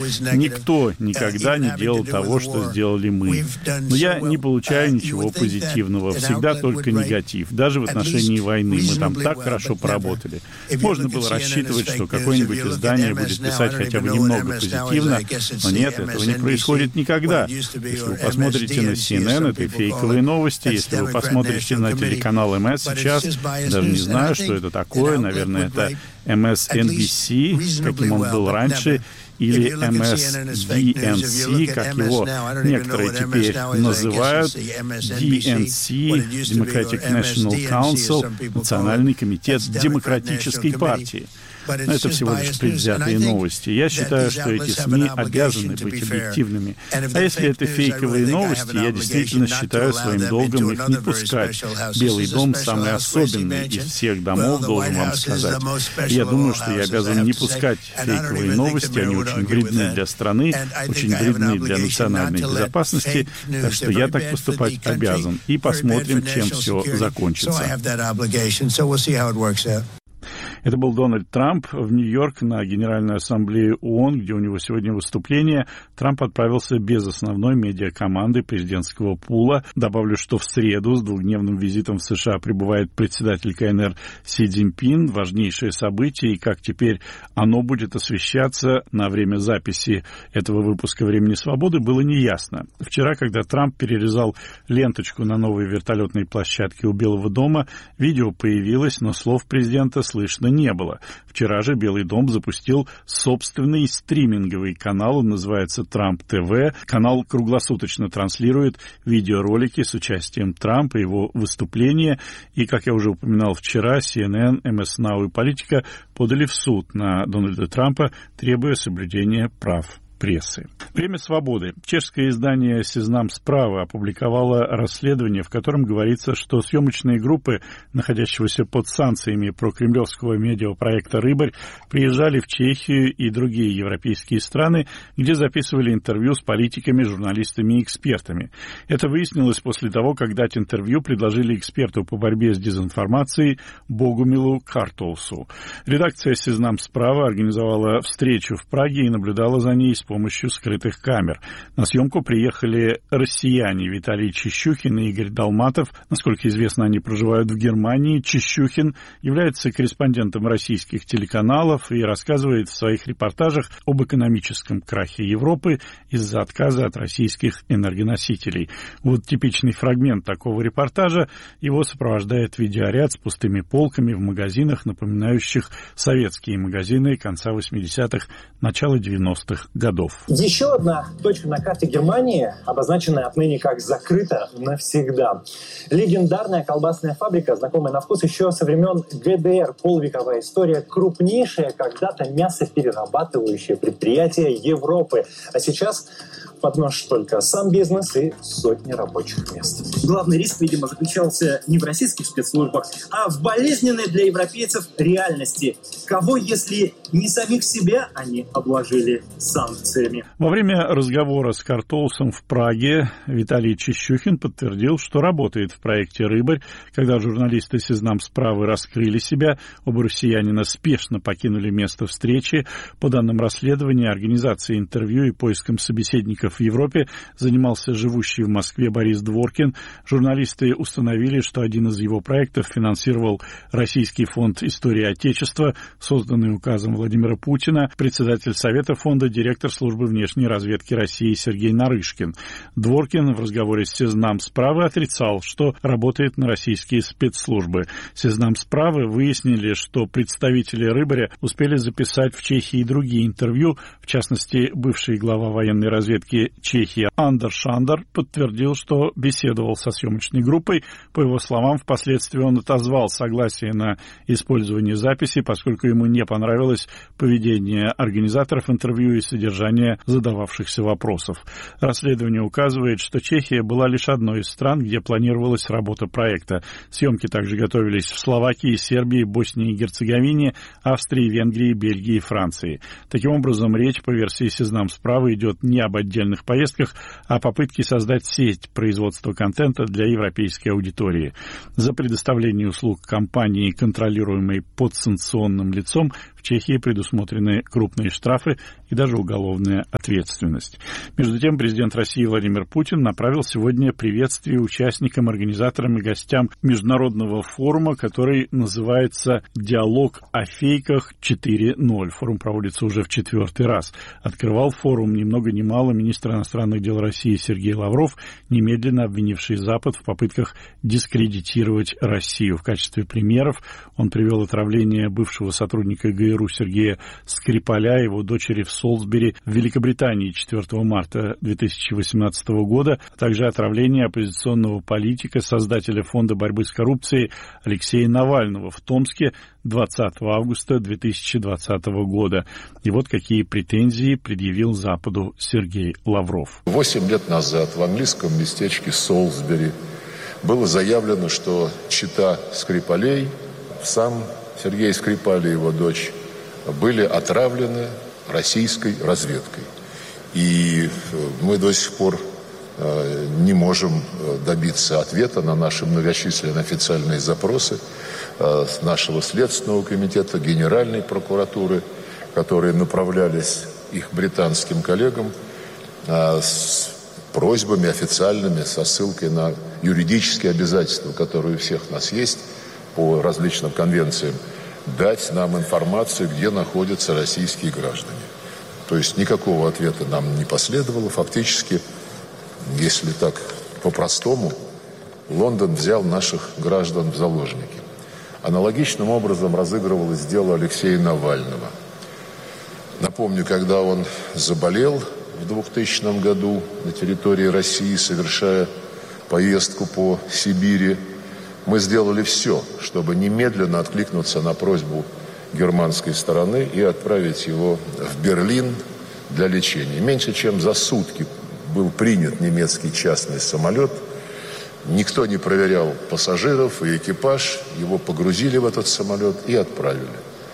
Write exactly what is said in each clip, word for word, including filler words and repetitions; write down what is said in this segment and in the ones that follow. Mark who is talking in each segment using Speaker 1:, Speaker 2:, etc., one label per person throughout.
Speaker 1: Никто никогда не делал того, что сделали мы. Но я не получаю ничего позитивного, всегда только негатив. Даже в отношении войны мы там так хорошо поработали. Можно было рассчитывать, что какое-нибудь издание будет писать хотя бы немного позитивно, но нет, этого не происходит никогда. Если вы посмотрите на си эн эн, это фейковые новости. Если вы посмотрите на телеканал эм эс сейчас, даже не знаю, что это такое, наверное, это эм эс эн би си, каким он был раньше, или эм эс ди эн си, как его некоторые теперь называют, ди эн си, Democratic National Council, Национальный комитет Демократической партии. Но это всего лишь предвзятые новости. Я считаю, что эти СМИ обязаны быть объективными. А если это фейковые новости, я действительно считаю своим долгом их не пускать. Белый дом самый особенный из всех домов, должен вам сказать. Я думаю, что я обязан не пускать фейковые новости. Они очень вредны для страны, очень вредны для национальной безопасности. Так что я так поступать обязан. И посмотрим, чем все закончится. Это был Дональд Трамп в Нью-Йорк на Генеральной Ассамблее ООН, где у него сегодня выступление. Трамп отправился без основной медиакоманды президентского пула. Добавлю, что в среду с двухдневным визитом в США прибывает председатель ка эн эр Си Цзиньпин. Важнейшее событие, и как теперь оно будет освещаться на время записи этого выпуска «Времени свободы», было неясно. Вчера, когда Трамп перерезал ленточку на новой вертолетной площадке у Белого дома, видео появилось, но слов президента слышно не было. Вчера же Белый дом запустил собственный стриминговый канал, он называется Трамп ТВ. Канал круглосуточно транслирует видеоролики с участием Трампа, его выступления. И, как я уже упоминал вчера, си эн эн, эм эс Now и Политика подали в суд на Дональда Трампа, требуя соблюдения прав прессы. «Время свободы». Чешское издание «Сезнам справа» опубликовало расследование, в котором говорится, что съемочные группы, находящегося под санкциями прокремлевского медиапроекта «Рыбарь», приезжали в Чехию и другие европейские страны, где записывали интервью с политиками, журналистами и экспертами. Это выяснилось после того, как дать интервью предложили эксперту по борьбе с дезинформацией Богумилу Картоусу. Редакция «Сезнам справа» организовала встречу в Праге и наблюдала за ней с помощью скрытых камер. На съемку приехали россияне Виталий Чищухин и Игорь Долматов. Насколько известно, они проживают в Германии. Чищухин является корреспондентом российских телеканалов и рассказывает в своих репортажах об экономическом крахе Европы из-за отказа от российских энергоносителей. Вот типичный фрагмент такого репортажа. Его сопровождает видеоряд с пустыми полками в магазинах, напоминающих советские магазины конца восьмидесятых, начала девяностых годов.
Speaker 2: Еще одна точка на карте Германии, обозначенная отныне как «закрыта навсегда». Легендарная колбасная фабрика, знакомая на вкус еще со времен гэ дэ эр, полвековая история, крупнейшее когда-то мясоперерабатывающее предприятие Европы. А сейчас под нож только сам бизнес и сотни рабочих мест.
Speaker 3: Главный риск, видимо, заключался не в российских спецслужбах, а в болезненной для европейцев реальности. Кого, если не самих себя, они обложили санкциями?
Speaker 1: Во время разговора с Картоусом в Праге Виталий Чищухин подтвердил, что работает в проекте «Рыбарь». Когда журналисты «Сезнам справа» раскрыли себя, оба россиянина спешно покинули место встречи. По данным расследования, организацией интервью и поиском собеседников в Европе занимался живущий в Москве Борис Дворкин. Журналисты установили, что один из его проектов финансировал Российский фонд истории Отечества, созданный указом Владимира Путина, председатель Совета фонда, директор службы внешней разведки России Сергей Нарышкин. Дворкин в разговоре с «Сезнам справа» отрицал, что работает на российские спецслужбы. «Сезнам справа» выяснили, что представители «Рыбаря» успели записать в Чехии другие интервью, в частности, бывший глава военной разведки Чехии Андер Шандер подтвердил, что беседовал со съемочной группой. По его словам, впоследствии он отозвал согласие на использование записи, поскольку ему не понравилось поведение организаторов интервью и содержание задававшихся вопросов. Расследование указывает, что Чехия была лишь одной из стран, где планировалась работа проекта. Съемки также готовились в Словакии, Сербии, Боснии и Герцеговине, Австрии, Венгрии, Бельгии и Франции. Таким образом, речь по версии «Сезнам справа» идет не об отдельных поездках, а попытке создать сеть производства контента для европейской аудитории. За предоставление услуг компании, контролируемой подсанкционным лицом, В Чехии предусмотрены крупные штрафы и даже уголовная ответственность. Между тем, президент России Владимир Путин направил сегодня приветствие участникам, организаторам и гостям международного форума, который называется «Диалог о фейках четыре ноль». Форум проводится уже в четвертый раз. Открывал форум ни много ни мало министр иностранных дел России Сергей Лавров, немедленно обвинивший Запад в попытках дискредитировать Россию. В качестве примеров он привел отравление бывшего сотрудника ГРУ Сергея Скрипаля и его дочери в Солсбери в Великобритании четвёртого марта две тысячи восемнадцатого года, а также отравление оппозиционного политика, создателя Фонда борьбы с коррупцией Алексея Навального в Томске двадцатого августа две тысячи двадцатого года. И вот какие претензии предъявил Западу Сергей Лавров.
Speaker 4: Восемь лет назад в английском местечке Солсбери было заявлено, что чета Скрипалей, сам Сергей Скрипаль и его дочь, были отравлены российской разведкой. И мы до сих пор не можем добиться ответа на наши многочисленные официальные запросы с нашего Следственного комитета, Генеральной прокуратуры, которые направлялись их британским коллегам с просьбами официальными, со ссылкой на юридические обязательства, которые у всех нас есть по различным конвенциям, дать нам информацию, где находятся российские граждане. То есть никакого ответа нам не последовало. Фактически, если так по-простому, Лондон взял наших граждан в заложники. Аналогичным образом разыгрывалось дело Алексея Навального. Напомню, когда он заболел в двухтысячном году на территории России, совершая поездку по Сибири, мы сделали все, чтобы немедленно откликнуться на просьбу германской стороны и отправить его в Берлин для лечения. Меньше чем за сутки был принят немецкий частный самолет. Никто не проверял пассажиров и экипаж. Его погрузили в этот самолет и отправили.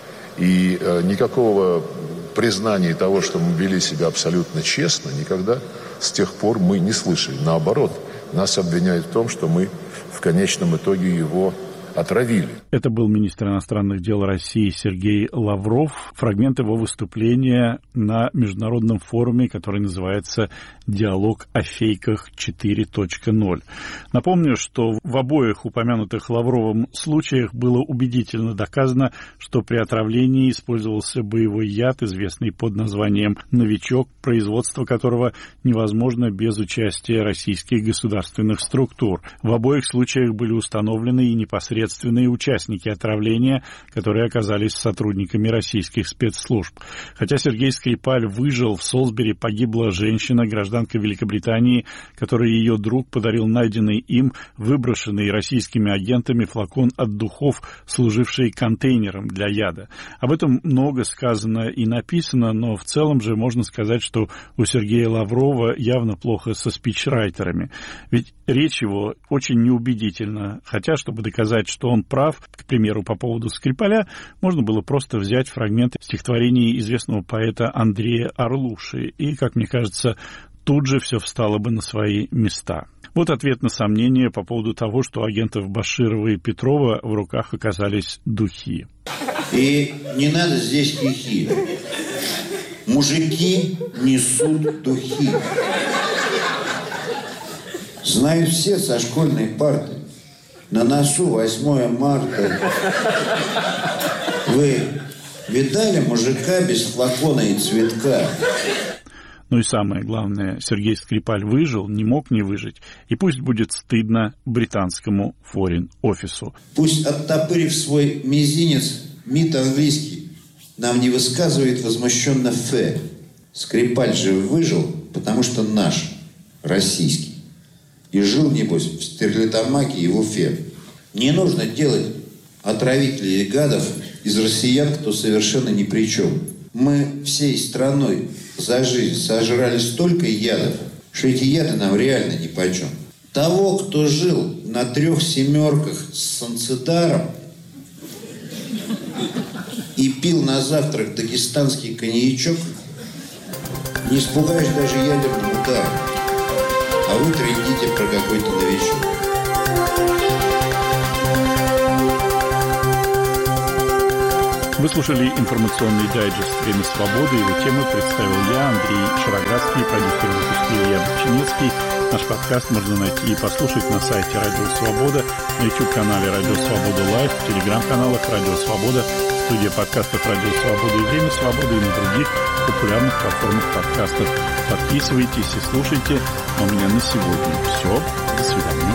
Speaker 4: И э, никакого признания того, что мы вели себя абсолютно честно, никогда с тех пор мы не слышали. Наоборот, нас обвиняют в том, что мы в конечном итоге его отравили.
Speaker 1: Это был министр иностранных дел России Сергей Лавров. Фрагмент его выступления на международном форуме, который называется «Диалог о фейках четыре ноль». Напомню, что в обоих упомянутых Лавровым случаях было убедительно доказано, что при отравлении использовался боевой яд, известный под названием «Новичок», производство которого невозможно без участия российских государственных структур. В обоих случаях были установлены и непосредственные участники отравления, которые оказались сотрудниками российских спецслужб. Хотя Сергей Скрипаль выжил, в Солсбери погибла женщина, гражданка Великобритании, которой ее друг подарил найденный им, выброшенный российскими агентами флакон от духов, служивший контейнером для яда. Об этом много сказано и написано, но в целом же можно сказать, что у Сергея Лаврова явно плохо со спичрайтерами. Ведь речь его очень неубедительна, хотя, чтобы доказать, что он прав, к примеру, по поводу Скрипаля, можно было просто взять фрагменты стихотворений известного поэта Андрея Орлуши, и, как мне кажется, тут же все встало бы на свои места. Вот ответ на сомнения по поводу того, что у агентов Баширова и Петрова в руках оказались духи.
Speaker 5: И не надо здесь хихи. Мужики несут духи. Знают все со школьной парты. На носу восьмое марта. Вы видали мужика без флакона и цветка?
Speaker 1: Ну и самое главное, Сергей Скрипаль выжил, не мог не выжить. И пусть будет стыдно британскому форин-офису.
Speaker 5: Пусть, оттопырив свой мизинец, МИД английский нам не высказывает возмущенно фе. Скрипаль же выжил, потому что наш, российский. И жил, небось, в Стерлитамаке его фе. Не нужно делать отравителей и гадов из россиян, кто совершенно ни при чем. Мы всей страной за жизнь сожрали столько ядов, что эти яды нам реально нипочем. Того, кто жил на трех семерках с санцидаром и пил на завтрак дагестанский коньячок, не испугаешь даже ядерным ударом. А вы трындите про какой-то новичок.
Speaker 1: Вы слушали информационный дайджест «Время свободы». Его темы представил я, Андрей Шароградский, продюсер выпуска Илья Бочинецкий. Наш подкаст можно найти и послушать на сайте Радио Свобода, на YouTube-канале Радио Свобода Лайв, в телеграм-каналах Радио Свобода, студия подкастов Радио Свобода и Время Свободы и на других популярных платформах подкастов. Подписывайтесь и слушайте. А у меня на сегодня все. До свидания.